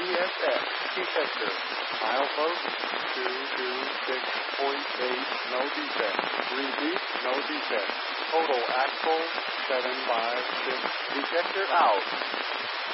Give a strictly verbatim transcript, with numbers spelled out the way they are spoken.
P S X detector. Milepost two two six point eight, no defect. Repeat, no defect. Total axle seven five six. Detector out.